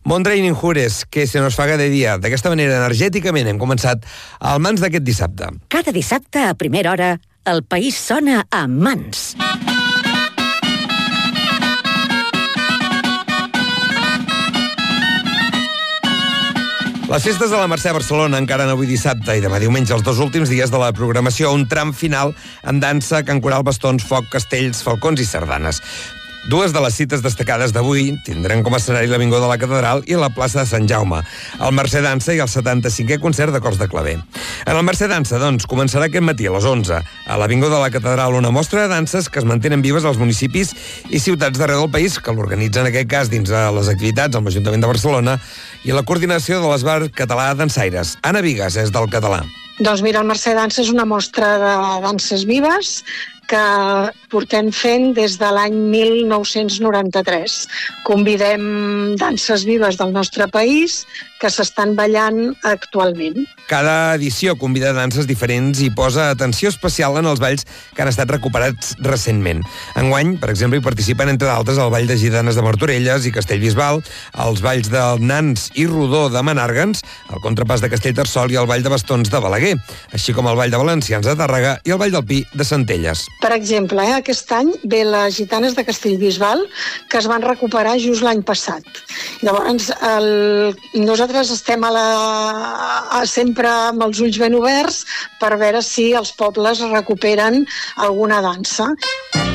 Mondrein Injures, que se nos faga de dia. D'aquesta manera, energèticament, hem començat al Mans d'aquest dissabte. Cada dissabte a primera hora, el país sona a Mans. Les festes de la Mercè a Barcelona encaren avui dissabte i demà diumenge, els dos últims dies de la programació, un tram final amb dansa, cant coral, bastons, foc, castells, falcons i sardanes. Dues de les cites destacades d'avui tindran com a escenari l'Avinguda de la Catedral i la plaça de Sant Jaume, el Mercè Dansa i el 75è concert de Cors de Claver. En el Mercè Dansa, doncs, començarà aquest matí a les 11 a l'Avinguda de la Catedral una mostra de danses que es mantenen vives als municipis i ciutats d'arreu del país, que l'organitzen en aquest cas dins de les activitats amb l'Ajuntament de Barcelona i la coordinació de l'Esbar Català Dansaires. Anna Vigues és del català. Doncs mira, el Mercè Dansa és una mostra de danses vives que portem fent des de l'any 1993. Convidem danses vives del nostre país que s'estan ballant actualment. Cada edició convida danses diferents i posa atenció especial en els balls que han estat recuperats recentment. Enguany, per exemple, hi participen, entre d'altres, el Ball de Gidanes de Martorelles i Castellbisbal, els balls del Nans i Rodó de Menàrguens, el Contrapàs de Castellterçol i el Ball de Bastons de Balaguer, així com el Ball de Valencians de Tàrrega i el Ball del Pi de Centelles. Per exemple, aquest any ve les Gitanes de Castellbisbal, que es van recuperar just l'any passat. Llavors, nosaltres estem sempre amb els ulls ben oberts per veure si els pobles recuperen alguna dansa.